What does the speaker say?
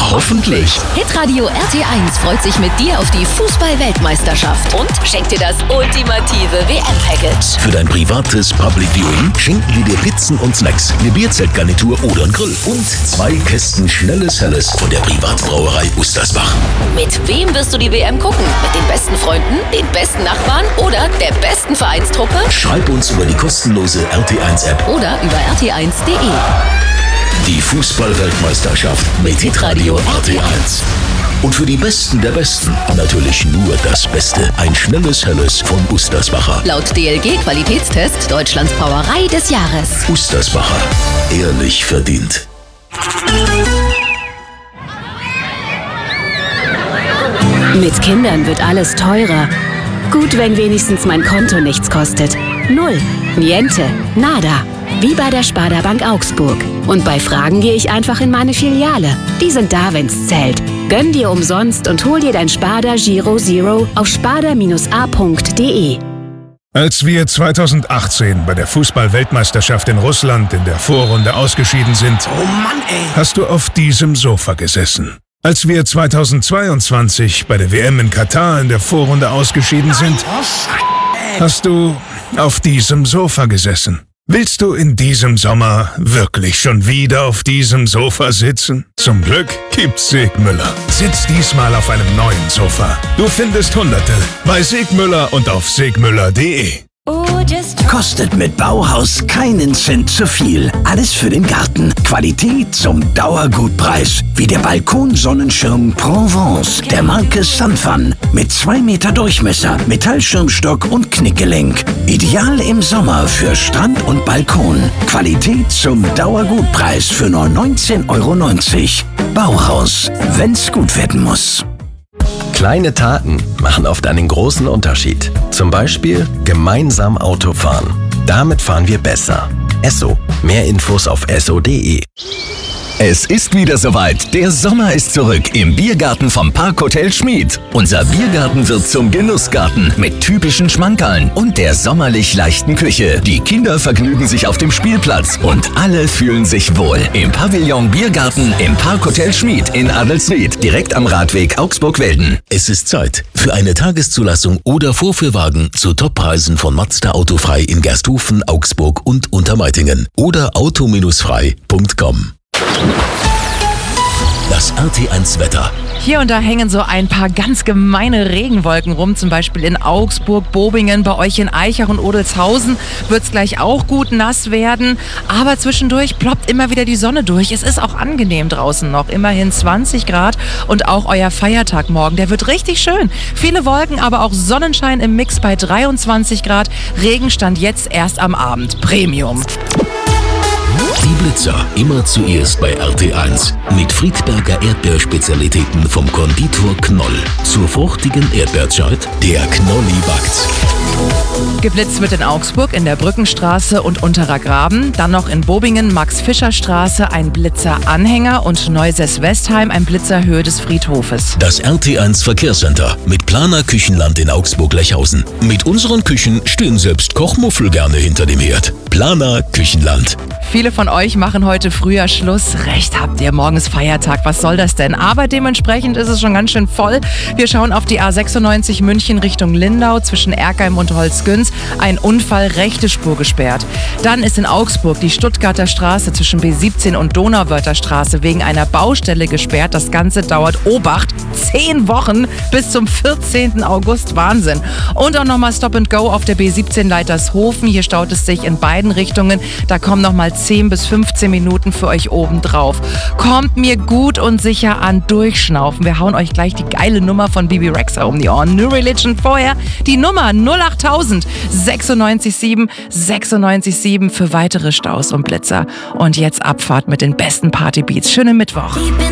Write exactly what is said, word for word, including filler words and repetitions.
Hoffentlich. Hitradio R T eins freut sich mit dir auf die Fußball-Weltmeisterschaft und schenkt dir das ultimative W M-Package. Für dein privates Public Viewing schenken wir dir Pizzen und Snacks, eine Bierzeltgarnitur oder einen Grill und zwei Kästen schnelles Helles von der Privatbrauerei Ustersbach. Mit wem wirst du die W M gucken? Mit den besten Freunden, den besten Nachbarn oder der besten Vereinstruppe? Schreib uns über die kostenlose R T eins App Oder über r t eins punkt de. Die Fußball-Weltmeisterschaft mit Hitradio R T eins. Und für die Besten der Besten natürlich nur das Beste. Ein schnelles Helles von Ustersbacher. Laut D L G-Qualitätstest Deutschlands Brauerei des Jahres. Ustersbacher. Ehrlich verdient. Mit Kindern wird alles teurer. Gut, wenn wenigstens mein Konto nichts kostet. Null. Niente. Nada. Wie bei der Sparda Bank Augsburg. Und bei Fragen gehe ich einfach in meine Filiale. Die sind da, wenn's zählt. Gönn dir umsonst und hol dir dein Sparda Giro Zero auf sparda a punkt de. Als wir zweitausendachtzehn bei der Fußball-Weltmeisterschaft in Russland in der Vorrunde ausgeschieden sind, oh Mann, ey. hast du auf diesem Sofa gesessen. Als wir zweitausendzweiundzwanzig bei der W M in Katar in der Vorrunde ausgeschieden sind, hast du auf diesem Sofa gesessen. Willst du in diesem Sommer wirklich schon wieder auf diesem Sofa sitzen? Zum Glück gibt's Segmüller. Sitz diesmal auf einem neuen Sofa. Du findest Hunderte bei Segmüller und auf segmüller punkt de. Kostet mit Bauhaus keinen Cent zu viel. Alles für den Garten. Qualität zum Dauergutpreis. Wie der Balkonsonnenschirm Provence der Marke Sunfun. Mit zwei Meter Durchmesser, Metallschirmstock und Knickgelenk. Ideal im Sommer für Strand und Balkon. Qualität zum Dauergutpreis für nur neunzehn Euro neunzig. Bauhaus, wenn's gut werden muss. Kleine Taten machen oft einen großen Unterschied. Zum Beispiel gemeinsam Auto fahren. Damit fahren wir besser. Esso. Mehr Infos auf esso punkt de. Es ist wieder soweit. Der Sommer ist zurück im Biergarten vom Parkhotel Schmied. Unser Biergarten wird zum Genussgarten mit typischen Schmankerln und der sommerlich leichten Küche. Die Kinder vergnügen sich auf dem Spielplatz und alle fühlen sich wohl. Im Pavillon Biergarten im Parkhotel Schmied in Adelsried, direkt am Radweg Augsburg-Welden. Es ist Zeit für eine Tageszulassung oder Vorführwagen zu Toppreisen von Mazda Autofrei in Gersthofen, Augsburg und Untermeitingen oder auto frei punkt com. Das R T eins Wetter. Hier und da hängen so ein paar ganz gemeine Regenwolken rum, zum Beispiel in Augsburg, Bobingen, bei euch in Aichach und Odelshausen wird es gleich auch gut nass werden. Aber zwischendurch ploppt immer wieder die Sonne durch. Es ist auch angenehm draußen noch, immerhin zwanzig Grad und auch euer Feiertag morgen, der wird richtig schön. Viele Wolken, aber auch Sonnenschein im Mix bei dreiundzwanzig Grad. Regen stand jetzt erst am Abend. Premium. Die Blitzer immer zuerst bei R T eins mit Friedberger Erdbeerspezialitäten vom Konditor Knoll. Zur fruchtigen Erdbeerzeit, der Knolli backt's. Geblitzt wird in Augsburg in der Brückenstraße und Unterer Graben, dann noch in Bobingen Max-Fischer-Straße ein Blitzer-Anhänger und Neuses-Westheim ein Blitzer Höhe des Friedhofes. Das R T eins Verkehrscenter mit Planer Küchenland in Augsburg-Lechhausen. Mit unseren Küchen stehen selbst Kochmuffel gerne hinter dem Herd. Planer Küchenland. Viele von euch machen heute früher Schluss. Recht habt ihr, morgen ist Feiertag. Was soll das denn? Aber dementsprechend ist es schon ganz schön voll. Wir schauen auf die A sechsundneunzig München Richtung Lindau zwischen Erkheim und Holzgünz. Ein Unfall, rechte Spur gesperrt. Dann ist in Augsburg die Stuttgarter Straße zwischen B siebzehn und Donauwörther Straße wegen einer Baustelle gesperrt. Das Ganze dauert, Obacht, zehn Wochen bis zum vierzehnten August. Wahnsinn. Und auch nochmal Stop and Go auf der B siebzehn Leitershofen. Hier staut es sich in beiden Richtungen. Da kommen nochmal zehn bis fünfzehn Minuten für euch oben drauf. Kommt mir gut und sicher an, durchschnaufen. Wir hauen euch gleich die geile Nummer von Bibi Rexha um die Ohren. New Religion vorher. Die Nummer null achttausend sechsundneunzig sieben sechsundneunzig sieben für weitere Staus und Blitzer. Und jetzt Abfahrt mit den besten Partybeats. Schönen Mittwoch.